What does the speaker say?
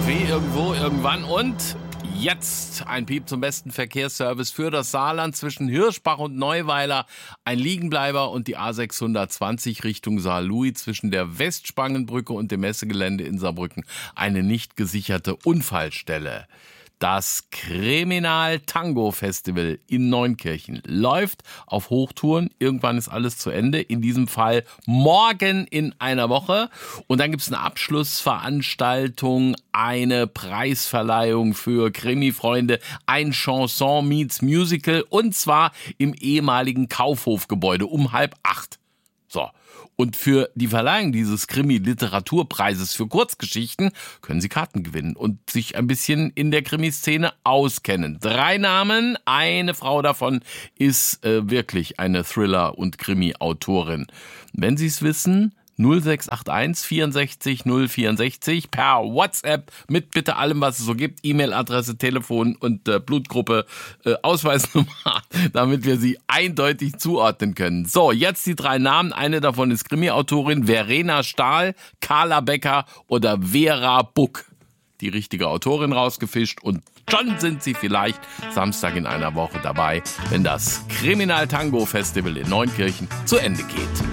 Café irgendwo, irgendwann und jetzt ein Piep zum besten Verkehrsservice für das Saarland zwischen Hirschbach und Neuweiler. Ein Liegenbleiber und die A620 Richtung Saarlouis zwischen der Westspangenbrücke und dem Messegelände in Saarbrücken. Eine nicht gesicherte Unfallstelle. Das Kriminal Tango Festival in Neunkirchen läuft auf Hochtouren. Irgendwann ist alles zu Ende. In diesem Fall morgen in einer Woche. Und dann gibt es eine Abschlussveranstaltung, eine Preisverleihung für Krimi-Freunde, ein Chanson meets Musical und zwar im ehemaligen Kaufhofgebäude um 7:30. So. Und für die Verleihung dieses Krimi-Literaturpreises für Kurzgeschichten können Sie Karten gewinnen und sich ein bisschen in der Krimiszene auskennen. 3 Namen, eine Frau davon ist wirklich eine Thriller- und Krimi-Autorin. Wenn Sie es wissen, 0681 64 064 per WhatsApp mit bitte allem, was es so gibt, E-Mail-Adresse, Telefon und Blutgruppe, Ausweisnummer, damit wir sie eindeutig zuordnen können. So, jetzt die 3 Namen. Eine davon ist Krimi-Autorin Verena Stahl, Carla Becker oder Vera Buck. Die richtige Autorin rausgefischt und schon sind Sie vielleicht Samstag in einer Woche dabei, wenn das Kriminal Tango Festival in Neunkirchen zu Ende geht.